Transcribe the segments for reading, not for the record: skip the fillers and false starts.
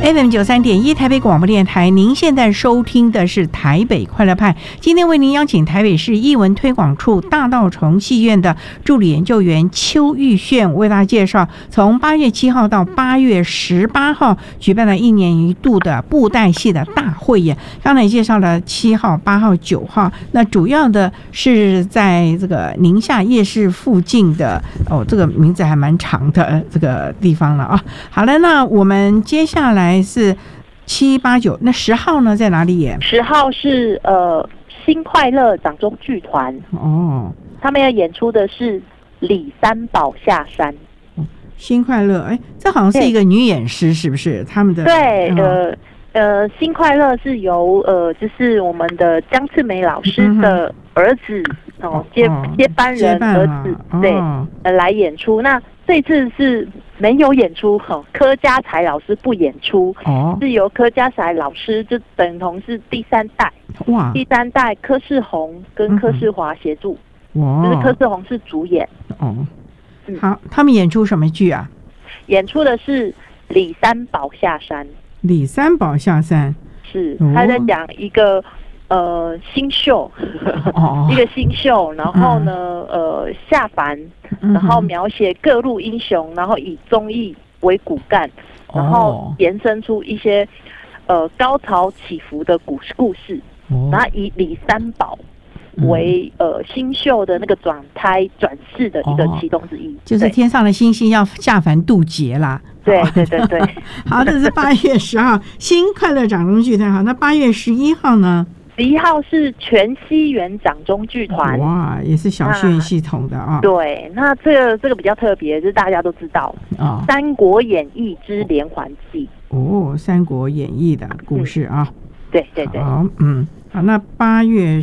FM93.1台北广播电台，您现在收听的是台北快乐派。今天为您邀请台北市艺文推广处大稻埕戏院的助理研究员邱玉炫为大家介绍，从8月7号到8月18号举办了1年1度的布袋戏的大汇演。刚才介绍了7号、8号、9号，那主要的是在这个宁夏夜市附近的这个名字还蛮长的这个地方了啊。好了，那我们接下来是7、8、9，那10号呢在哪里演 ？10号是新快乐掌中剧团哦，他们要演出的是李三宝下山。 新快乐，这好像是一个女演师，是不是？他们的对，新快乐是由就是我们的江次美老师的儿子接班人儿子对来演出。那这次是没有演出，柯家才老师不演出，是由柯家才老师就等同是第三代，第三代柯世宏跟柯世华协助，就是柯世宏是主演。 好，他们演出什么剧啊？演出的是李三宝下山。 李三宝下山是他在讲一个新秀，一个新秀，然后呢下凡，然后描写各路英雄，然后以忠义为骨干，然后延伸出一些高潮起伏的故事，然后以李三宝为新秀的那个转世的一个其中之一， 就是天上的星星要下凡渡劫啦。 对。 好，这是8月10号新快乐掌中剧团。好，那8月11号呢 ？11号是全西园掌中剧团， 哇，也是小学系统的啊。 对，那这个比较特别，就是大家都知道《三国演义之连环计》 《三国演义》的故事啊。 对。 好，那8月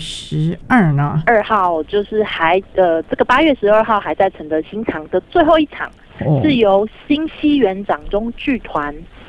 12呢 ？2号就是这个8月12号还在承德新场的最后一场，是由新西园掌中剧团